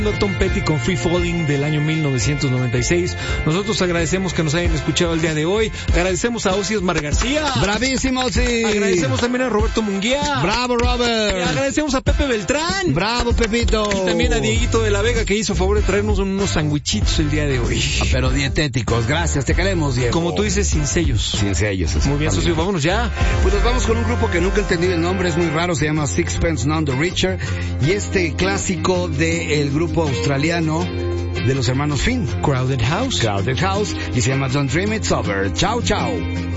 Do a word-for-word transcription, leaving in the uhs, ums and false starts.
Tom Petty con Free Falling del año mil novecientos noventa y seis. Nosotros agradecemos que nos hayan escuchado el día de hoy. Agradecemos a Ozzy Osmar García. Bravísimo, sí. Agradecemos también a Roberto Munguía. Bravo, Robert. Y agradecemos a Pepe Beltrán. Bravo, Pepito. Y también a Dieguito de la Vega, que hizo favor de traernos unos sandwichitos el día de hoy. Ah, pero dietéticos. Gracias, te queremos, Diego. Como tú dices, sin sellos. Sin sellos. Muy bien, socio, vámonos ya. Pues nos vamos con un grupo que nunca he entendido el nombre, es muy raro, se llama Sixpence None the Richer. Y este clásico del grupo australiano de los hermanos Finn, Crowded House. Crowded House, y se llama Don't Dream It's Over. Chao, chao.